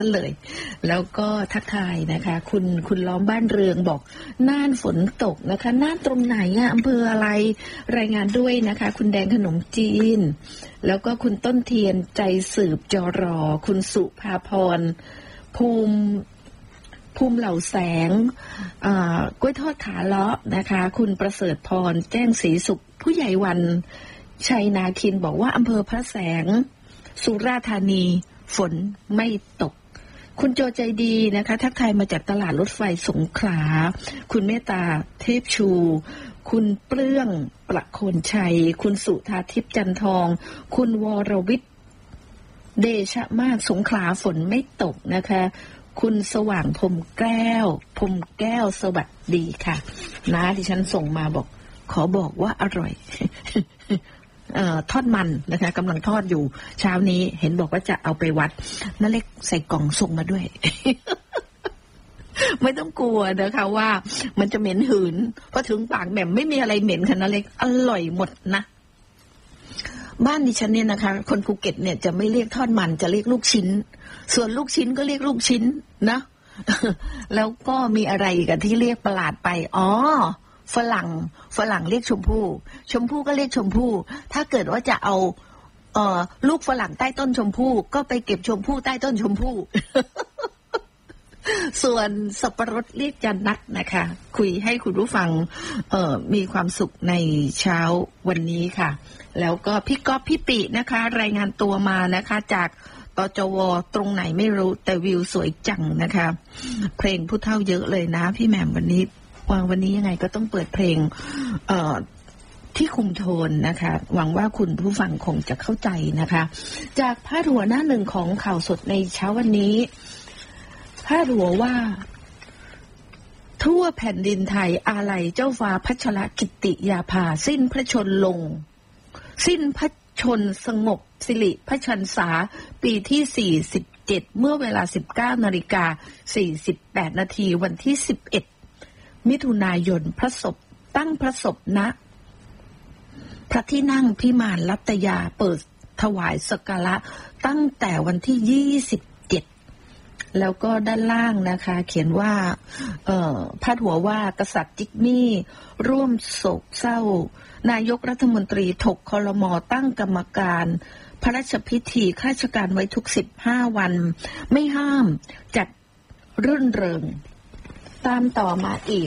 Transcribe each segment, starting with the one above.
เลยแล้วก็ทักทายนะคะคุณล้อมบ้านเรืองบอกน่านฝนตกนะคะน่านตรงไหนอะอำเภออะไรรายงานด้วยนะคะคุณแดงขนมจีนแล้วก็คุณต้นเทียนใจสืบจรอคุณสุภาพรภูมิเหล่าแสงกล้วยทอดขาเลาะนะคะคุณประเสริฐพรแจ้งศรีสุขผู้ใหญ่วันชัยนาคินบอกว่าอำเภอพระแสงสุราษฎร์ธานีฝนไม่ตกคุณโจใจดีนะคะทักทายมาจากตลาดรถไฟสงขลาคุณเมตตาเทพชูคุณเปลื้องประโคนชัยคุณสุธาทิพย์จันทองคุณวรวิทย์เดชะมากสงขลาฝนไม่ตกนะคะคุณสว่างพรมแก้วสวัสดีค่ะนะดิฉันส่งมาบอกขอบอกว่าอร่อย ทอดมันนะคะกำลังทอดอยู่เช้านี้เห็นบอกว่าจะเอาไปวัดนั่นเล็กใส่กล่องส่งมาด้วย ไม่ต้องกลัวนะคะว่ามันจะเหม็นหืนเพราะถึงปากแบบไม่มีอะไรเหม็นค่ะนั่นเล็กอร่อยหมดนะบ้านดิฉันเนี่ยนะคะคนภูเก็ตเนี่ยจะไม่เรียกทอดมันจะเรียกลูกชิ้นส่วนลูกชิ้นก็เรียกลูกชิ้นนะ แล้วก็มีอะไรกันที่เรียกประหลาดไปฝรั่งเรียกชมพู่ก็เรียกชมพู่ถ้าเกิดว่าจะเอาลูกฝรั่งใต้ต้นชมพู่ก็ไปเก็บชมพู่ใต้ต้นชมพู่ ส่วนสับปะรดเรียกจันนัดนะคะคุยให้คุณผู้ฟังมีความสุขในเช้าวันนี้ค่ะแล้วก็พี่ก๊อฟพี่ปินะคะรายงานตัวมานะคะจากตจวตรงไหนไม่รู้แต่วิวสวยจังนะคะเพลงผู้เฒ่าเยอะเลยนะพี่แหม่มวันนี้ยังไงก็ต้องเปิดเพลงที่คุมโทนนะคะหวังว่าคุณผู้ฟังคงจะเข้าใจนะคะจากพาดหัวหน้าหนึ่งของข่าวสดในเช้าวันนี้พาดหัวว่าทั่วแผ่นดินไทยอาลัยเจ้าฟ้าพัชรกิติยาภาสิ้นพระชนชนสงบสิริพระชนษาปีที่47เมื่อเวลา 19:48 นาทีวันที่11มิถุนายนตั้งพระศพณพระที่นั่งพิมานรัตยาเปิดถวายสักการะตั้งแต่วันที่27แล้วก็ด้านล่างนะคะเขียนว่าพาดหัวว่ากษัตริย์จิกมี่ร่วมโศกเศร้านายกรัฐมนตรีถกครม.ตั้งกรรมการพระราชพิธีข้าราชการไว้ทุก15วันไม่ห้ามจัดรื่นเริงตามต่อมาอีก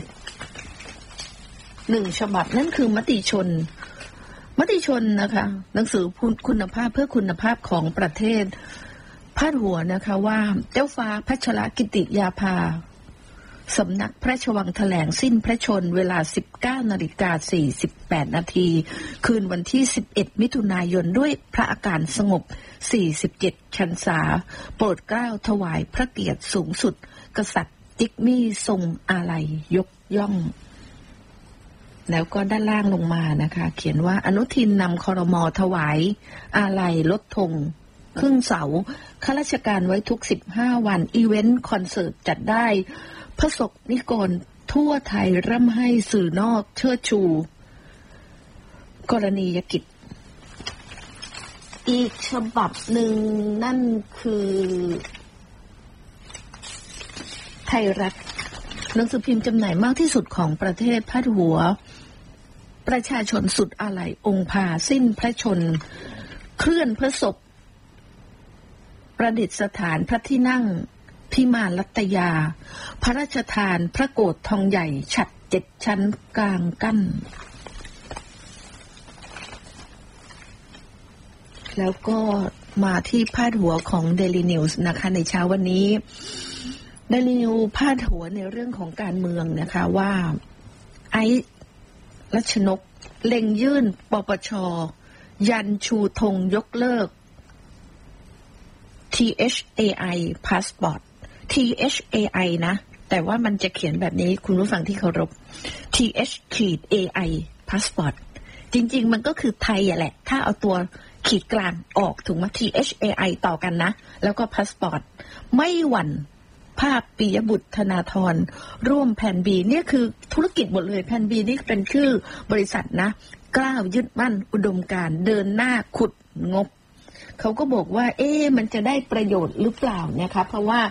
1ฉบับนั่นคือมติชนนะคะหนังสือคุณภาพเพื่อคุณภาพของประเทศพาดหัวนะคะว่าเจ้าฟ้าพัชรกิติยาภาสำนักพระราชวังแถลงสิ้นพระชนเวลา 19:48 นาทีคืนวันที่11มิถุนายนด้วยพระอาการสงบ47พรรษาโปรดเกล้าถวายพระเกียรติสูงสุดกษัตริย์จิกมี่ทรงอาลัยยกย่องแล้วก็ด้านล่างลงมานะคะเขียนว่าอนุทินนำครม.ถวายอาลัยลดธงครึ่งเสาข้าราชการไว้ทุก15วันอีเวนต์คอนเสิร์ตจัดได้พระสงฆ์นิกรทั่วไทยร่ำให้สื่อนอกเชิดชูกรณียกิจอีกฉบับหนึ่งนั่นคือไทยรัฐหนังสือพิมพ์จำหน่ายมากที่สุดของประเทศพาดหัวประชาชนสุดอาลัยองค์พาสิ้นพระชนเคลื่อนพระศพประดิษฐานพระที่นั่งพิมานรัตยาพระราชทานพระโกฐทองใหญ่ฉัตร7ชั้นกลางกั้นแล้วก็มาที่พาดหัวของ Daily News นะคะในเช้าวันนี้ Daily News พาดหัวในเรื่องของการเมืองนะคะว่าไอ้รัชนกเล็งยื่นปปช.ยันชูธงยกเลิก THAI Passport THAI นะแต่ว่ามันจะเขียนแบบนี้คุณผู้ฟังที่เคารพ TH-AI Passport จริงๆมันก็คือไทยอ่ะแหละถ้าเอาตัวขีดกลางออกถูกไหม THAI ต่อกันนะแล้วก็ Passport ไม่หวั่นภาพปิยบุตรธนาธรร่วมแผ่นบีเนี่ยคือธุรกิจหมดเลยแผ่นบีนี่เป็นชื่อบริษัทนะกล้าวยึดมั่นอุดมการณ์เดินหน้าขุดงบเขาก็บอกว่ามันจะได้ประโยชน์หรือเปล่านะคะเพราะว่า